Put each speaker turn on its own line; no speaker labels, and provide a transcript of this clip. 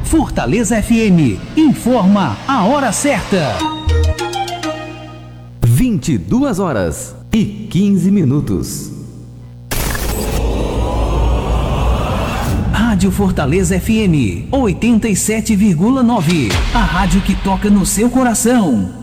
Fortaleza FM informa a hora certa.
22h15.
Rádio Fortaleza FM 87,9. A rádio que toca no seu coração.